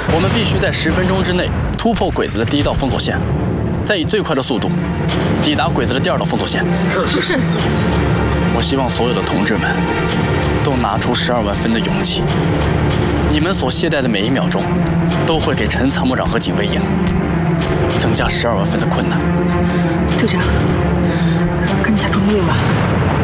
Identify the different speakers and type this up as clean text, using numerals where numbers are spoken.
Speaker 1: 我们必须在10分钟之内突破鬼子的第1道封锁线，再以最快的速度抵达鬼子的第2道封锁线。
Speaker 2: 是。
Speaker 1: 我希望所有的同志们都拿出12万分的勇气，你们所懈怠的每1秒钟，都会给陈参谋长和警卫营增加12万分的困难。
Speaker 2: 队长，赶紧下指挥令吧。